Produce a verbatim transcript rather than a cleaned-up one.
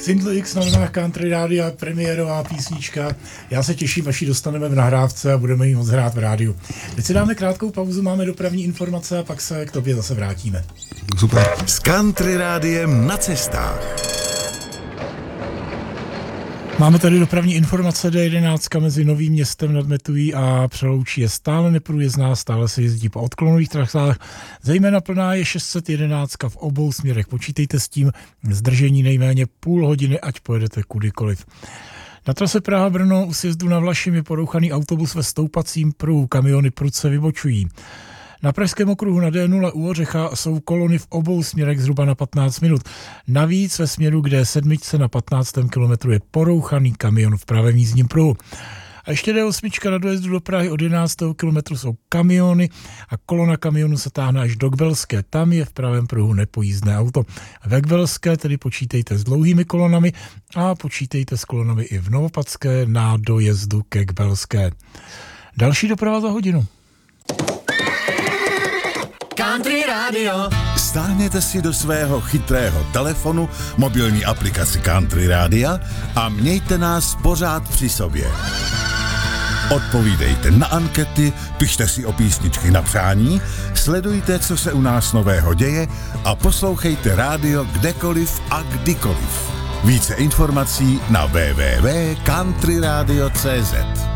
Single X na vlnách Country Rádia, premiérová písnička. Já se těším, až ji dostaneme v nahrávce a budeme ji moc hrát v rádiu. Teď si dáme krátkou pauzu, máme dopravní informace a pak se k tobě zase vrátíme. Super. S Country Rádiem na cestách. Máme tady dopravní informace. D jedenáct mezi Novým Městem nad Metují a Přeloučí je stále neprůjezdná, stále se jezdí po odklonových trasách. Zejména plná je šest set jedenáct v obou směrech. Počítejte s tím, zdržení nejméně půl hodiny, ať pojedete kudykoliv. Na trase Praha-Brno u sjezdu na Vlašim je porouchaný autobus ve stoupacím pruhu. Kamiony prudce vybočují. Na pražském okruhu na D nula u Ořecha jsou kolony v obou směrech zhruba na patnáct minut. Navíc ve směru k D sedm na patnáctém kilometru je porouchaný kamion v pravém jízdním pruhu. A ještě D osm na dojezdu do Prahy od jedenáctého kilometru jsou kamiony a kolona kamionu se táhne až do Kbelské. Tam je v pravém pruhu nepojízdné auto. Ve Kbelské tedy počítejte s dlouhými kolonami a počítejte s kolonami i v Novopadské na dojezdu ke Kbelské. Další doprava za hodinu. Country Radio. Stáhněte si do svého chytrého telefonu mobilní aplikaci Country Rádia a mějte nás pořád při sobě. Odpovídejte na ankety, pište si o písničky na přání, sledujte, co se u nás nového děje a poslouchejte rádio kdekoliv a kdykoliv. Více informací na w w w tečka country radio tečka c z.